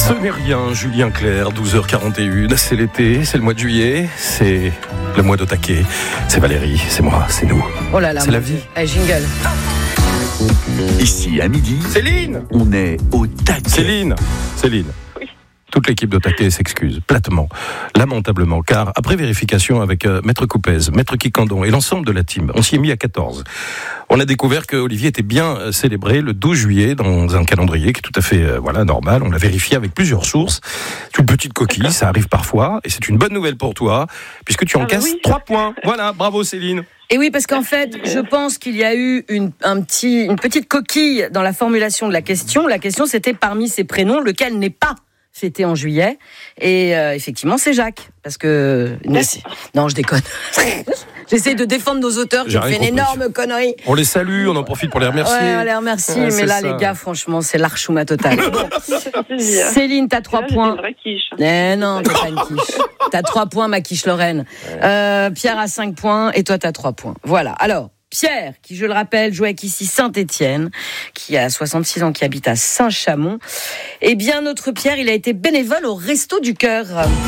Ce n'est rien, Julien Clerc, 12h41, c'est l'été, c'est le mois de juillet, c'est le mois de taquet, c'est Valérie, c'est moi, c'est nous. Oh là là, c'est la vie. Allez, jingle. Ici, à midi, Céline, on est au taquet. Céline. Toute l'équipe de Taquet s'excuse platement, lamentablement, car après vérification avec Maître Coupez, Maître Kikandon et l'ensemble de la team, on s'y est mis à 14. On a découvert que Olivier était bien célébré le 12 juillet dans un calendrier qui est tout à fait normal. On l'a vérifié avec plusieurs sources. C'est une petite coquille, ça arrive parfois, et c'est une bonne nouvelle pour toi, puisque tu encaisses 3 points. Voilà, bravo Céline. Et oui, parce qu'en fait, je pense qu'il y a eu une petite coquille dans la formulation de la question. La question, c'était parmi ces prénoms, lequel n'est pas fêté en juillet. Et effectivement, c'est Jacques. Parce que... Non, je déconne. J'essaie de défendre nos auteurs qui ont fait une énorme connerie. On les salue, on en profite pour les remercier. Ouais, on les remercie, mais là, les gars, franchement, c'est l'archouma totale. Bon. Céline, t'as 3 points. Non, t'as pas une quiche. T'as 3 points, ma quiche Lorraine. Pierre a 5 points et toi, t'as 3 points. Voilà. Alors, Pierre, qui, je le rappelle, joue avec ici Saint-Étienne, qui a 66 ans, qui habite à Saint-Chamond. Eh bien, notre Pierre, il a été bénévole au Resto du Cœur.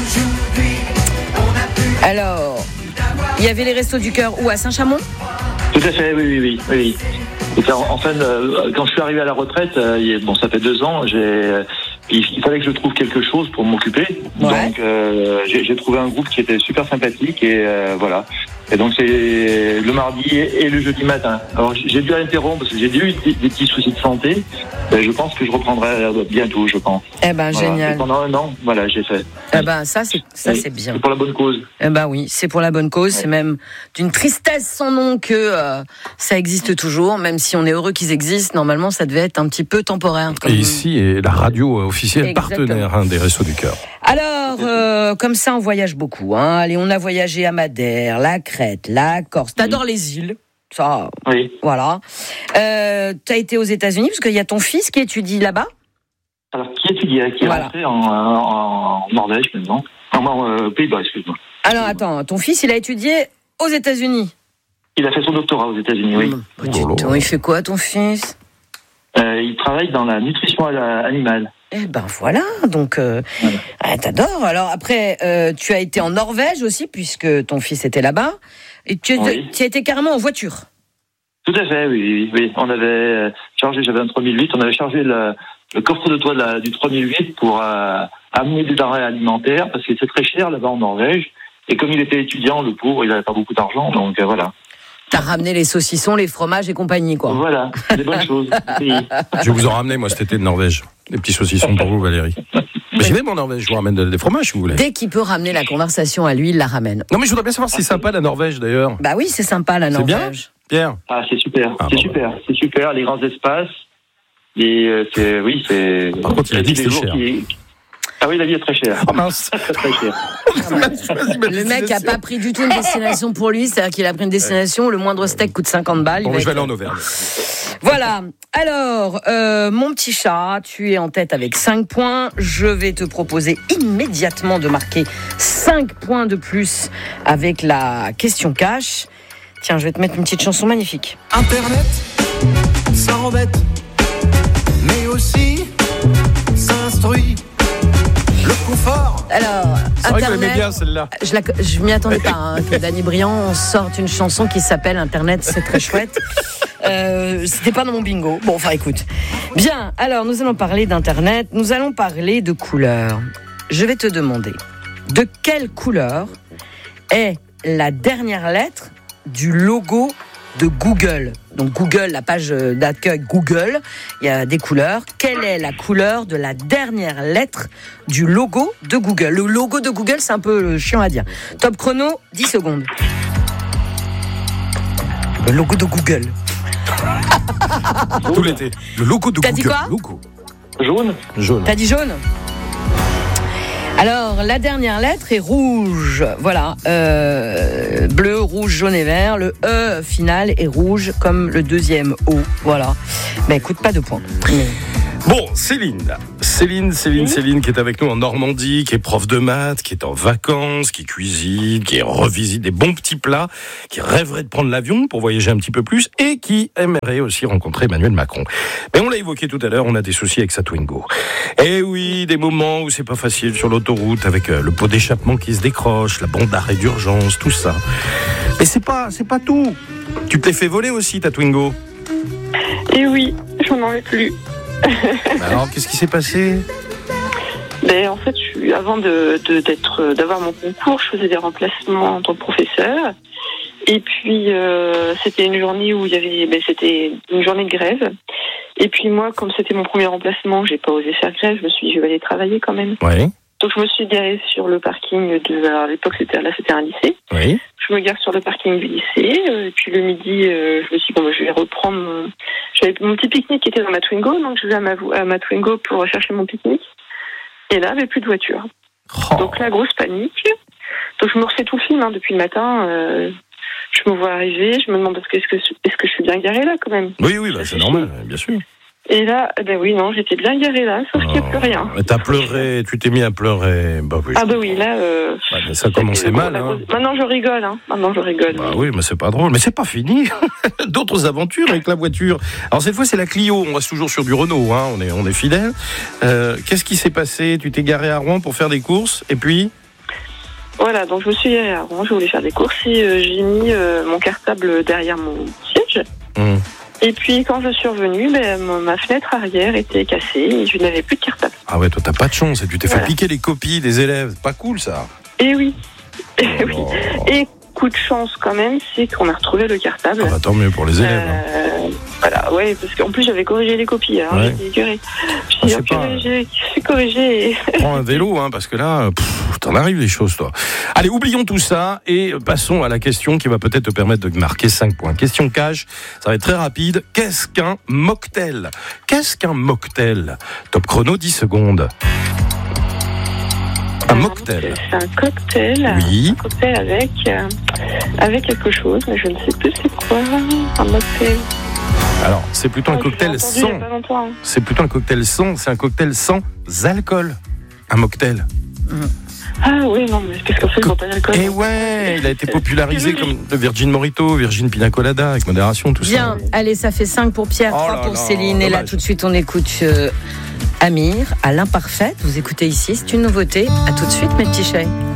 Alors, il y avait les Restos du Cœur où, à Saint-Chamond ? Tout à fait, oui. Et enfin, quand je suis arrivé à la retraite, ça fait 2 ans, il fallait que je trouve quelque chose pour m'occuper. Ouais. Donc, j'ai trouvé un groupe qui était super sympathique et voilà. Et donc, c'est le mardi et le jeudi matin. Alors, j'ai dû interrompre parce que j'ai eu des petits soucis de santé. Je pense que je reprendrai bientôt, je pense. Eh ben, voilà. Génial. Et pendant 1 an, voilà, j'ai fait. Eh ben, ça, c'est bien. C'est pour la bonne cause. Eh ben oui, c'est pour la bonne cause. Ouais. C'est même d'une tristesse sans nom que ça existe toujours. Même si on est heureux qu'ils existent, normalement, ça devait être un petit peu temporaire. Et ici est la radio officielle. Exactement. Partenaire des Restos du Cœur. Alors, comme ça, on voyage beaucoup. Hein. Allez, on a voyagé à Madère, la Crète, la Corse. T'adores les îles. Ça, oui. Voilà. T'as été aux États-Unis parce qu'il y a ton fils qui étudie là-bas. Alors, qui étudie, qui est rentré en Norvège maintenant. En Pays-Bas, excuse-moi. Alors, attends, ton fils, il a étudié aux États-Unis. Il a fait son doctorat aux États-Unis, oui. Il fait quoi, ton fils ? Il travaille dans la nutrition animale. Eh ben voilà, donc t'adores. Alors après, tu as été en Norvège aussi, puisque ton fils était là-bas. Et tu as été carrément en voiture. Tout à fait, oui. On avait chargé, j'avais un 3008, on avait chargé le coffre de toit du 3008 pour amener des denrées alimentaires, parce que c'est très cher là-bas en Norvège. Et comme il était étudiant, le pauvre, il n'avait pas beaucoup d'argent, donc voilà. T'as ramené les saucissons, les fromages et compagnie, quoi. Voilà, des bonnes choses. Oui. Je vais vous en ramener, moi, cet été de Norvège. Des petits saucissons pour vous, Valérie. Mais j'y vais, en Norvège, je vous ramène des fromages, si vous voulez. Dès qu'il peut ramener la conversation à lui, il la ramène. Non, mais je voudrais bien savoir si c'est sympa, la Norvège, d'ailleurs. Bah oui, c'est sympa, la Norvège. C'est bien, Pierre. Ah, c'est super, c'est super, les grands espaces. Et c'est... Par contre, il a dit que c'est cher. Ah oui, la vie est très chère. Ah mince. Très cher. Le mec n'a pas pris du tout une destination pour lui, c'est-à-dire qu'il a pris une destination, le moindre steak coûte 50 balles. Bon, je vais aller en Auvergne. Voilà. Alors, mon petit chat, tu es en tête avec 5 points. Je vais te proposer immédiatement de marquer 5 points de plus avec la question cash. Tiens, je vais te mettre une petite chanson magnifique. Internet, ça embête, mais aussi ça instruit. Le confort. Alors, c'est Internet, vrai que j'aimais bien celle-là. Je m'y attendais pas que Dany Briand sorte une chanson qui s'appelle Internet, c'est très chouette. C'était pas dans mon bingo. Bon, enfin écoute. Bien, alors nous allons parler d'Internet, nous allons parler de couleurs. Je vais te demander, de quelle couleur est la dernière lettre du logo de Google? Donc Google, la page d'accueil Google, il y a des couleurs. Quelle est la couleur de la dernière lettre du logo de Google? Le logo de Google, c'est un peu chiant à dire. Top chrono, 10 secondes. Le logo de Google. Tout l'été. Le logo de Google. T'as dit quoi? Logo. Jaune. T'as dit jaune? Alors, la dernière lettre est rouge. Voilà. Bleu, rouge, jaune et vert. Le E final est rouge comme le deuxième O. Voilà. Mais écoute, pas de points. Bon, Céline, Céline qui est avec nous en Normandie, qui est prof de maths, qui est en vacances, qui cuisine, qui revisite des bons petits plats, qui rêverait de prendre l'avion pour voyager un petit peu plus et qui aimerait aussi rencontrer Emmanuel Macron. Mais on l'a évoqué tout à l'heure, on a des soucis avec sa Twingo. Et oui, des moments où c'est pas facile sur l'autoroute avec le pot d'échappement qui se décroche, la bande d'arrêt d'urgence, tout ça. Mais c'est pas tout. Tu te l'es fait voler aussi ta Twingo. Et oui, je n'en ai plus. Alors, qu'est-ce qui s'est passé ? En fait, avant d'avoir mon concours, je faisais des remplacements en tant que professeur. Et puis, c'était une journée où c'était une journée de grève. Et puis moi, comme c'était mon premier remplacement, j'ai pas osé faire grève. Je me suis dit, je vais aller travailler quand même. Oui. Donc, je me suis garée sur le parking à l'époque, c'était un lycée. Oui. Je me gare sur le parking du lycée. Et puis, le midi, je me suis dit, je vais reprendre j'avais mon petit pique-nique qui était dans ma Twingo. Donc, je vais à ma Twingo pour rechercher mon pique-nique. Et là, il n'y avait plus de voiture. Oh. Donc, la grosse panique. Donc, je me refais tout le film, depuis le matin. Je me vois arriver. Je me demande, est-ce que je suis bien garée là, quand même? Oui, c'est normal, bien sûr. Et là, oui, non, j'étais bien garée là, sauf qu'il n'y a plus rien. T'as pleuré, tu t'es mis à pleurer. Oui. Oui, là... mais ça commençait mal. Maintenant, je rigole. Oui, mais c'est pas drôle. Mais c'est pas fini. D'autres aventures avec la voiture. Alors, cette fois, c'est la Clio. On reste toujours sur du Renault, on est fidèles. Qu'est-ce qui s'est passé? Tu t'es garé à Rouen pour faire des courses, et puis... Voilà, donc je me suis garée à Rouen, je voulais faire des courses, et j'ai mis mon cartable derrière mon siège. Et puis, quand je suis revenue, ma fenêtre arrière était cassée et je n'avais plus de cartable. Ah ouais, toi, t'as pas de chance. Tu t'es fait piquer les copies des élèves. Pas cool, ça. Et oui. Oui. Et coup de chance, quand même, c'est qu'on a retrouvé le cartable. Tant mieux pour les élèves. Voilà, ouais, parce qu'en plus, j'avais corrigé les copies. J'étais écœurée. J'ai corrigé. Prends un vélo, parce que là, t'en arrives des choses, toi. Allez, oublions tout ça et passons à la question qui va peut-être te permettre de marquer 5 points. Question cash, ça va être très rapide. Qu'est-ce qu'un mocktail? Top chrono, 10 secondes. Un mocktail. C'est un cocktail. Oui. Un cocktail avec quelque chose, mais je ne sais plus c'est quoi. Un mocktail. Alors, c'est plutôt un cocktail sans. C'est plutôt un cocktail sans. C'est un cocktail sans alcool. Un mocktail. Ah oui, non, mais c'est parce qu'en fait, ils n'ont pas d'alcool. Et ouais, il a été popularisé comme le Virgin Mojito, Virgin Pina Colada, avec modération, tout ça. Bien, allez, ça fait 5 pour Pierre, 3 pour Céline. Et là, tout de suite, on écoute Amir, à l'imparfaite. Vous écoutez ici, c'est une nouveauté. À tout de suite, mes petits chais.